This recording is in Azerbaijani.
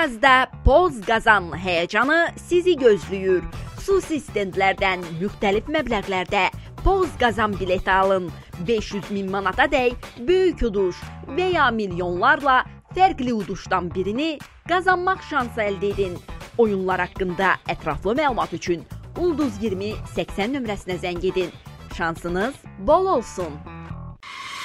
Arazda Poz qazan həyəcanı sizi gözləyir. Xüsusi stendlərdən müxtəlif məbləğlərdə Poz qazan bileti alın. 500.000 manata dək böyük uduş və ya milyonlarla fərqli uduşdan birini qazanmaq şansı əldə edin. Oyunlar haqqında ətraflı məlumat üçün Ulduz 20 80 nömrəsinə zəng edin. Şansınız bol olsun.